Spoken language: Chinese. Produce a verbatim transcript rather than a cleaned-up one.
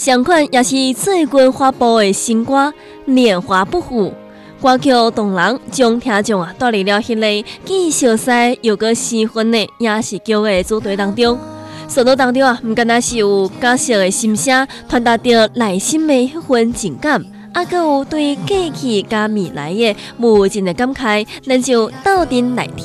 相款也是最近发布的新歌《年华不负》，歌曲动人，将听众啊带入了迄个既熟悉又个兴奋的也是叫的主题当中。旋律当中啊，唔单单是有假设的心声，传达着内心的迄份情感，啊，佮有对过去加未来的无尽的感慨，咱就斗阵来听。